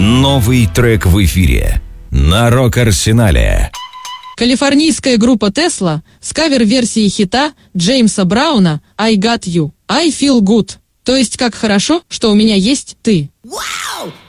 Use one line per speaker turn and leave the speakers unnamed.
Новый трек в эфире на Рок-Арсенале.
Калифорнийская группа Tesla с кавер-версией хита Джеймса Брауна «I Got You, I Feel Good», то есть как хорошо, что у меня есть ты.